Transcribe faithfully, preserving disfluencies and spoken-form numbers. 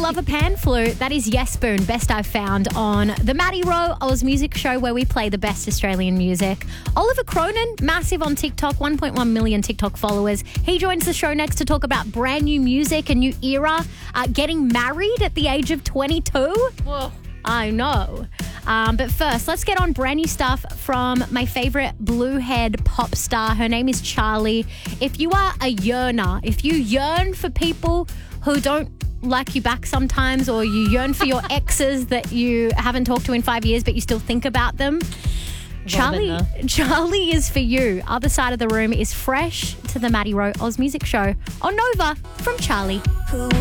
love a pan flute? That is Yes Spoon, best I've found on the Maddie Rowe Oz Music Show, where we play the best Australian music. Oliver Cronin, massive on TikTok, one point one million TikTok followers. He joins the show next to talk about brand new music, a new era, uh, getting married at the age of twenty-two. Whoa. I know. Um, but first, let's get on brand new stuff from my favourite bluehead pop star. Her name is Charlie. If you are a yearner, if you yearn for people who don't like you back sometimes, or you yearn for your exes that you haven't talked to in five years but you still think about them, Charlie, Charlie is for you. Other Side of the Room is fresh to the Maddie Rowe Oz Music Show on Nova from Charlie.